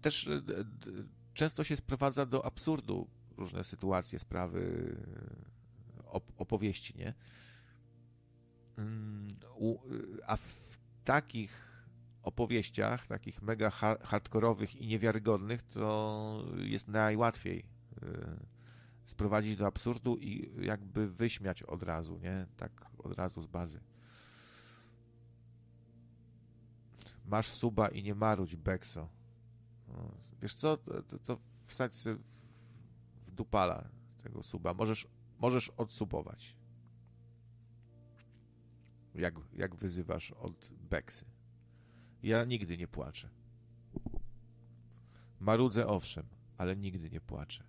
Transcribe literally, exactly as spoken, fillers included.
też często się sprowadza do absurdu różne sytuacje, sprawy, opowieści, nie? A w takich opowieściach, takich mega hardkorowych i niewiarygodnych, to jest najłatwiej sprowadzić do absurdu i jakby wyśmiać od razu, nie? Tak od razu z bazy. Masz suba i nie marudź, Bekso. No, wiesz co, to, to, to wsadź sobie w dupala tego suba. Możesz, możesz odsubować. Jak, jak wyzywasz od Beksy. Ja nigdy nie płaczę. Marudzę owszem, ale nigdy nie płaczę.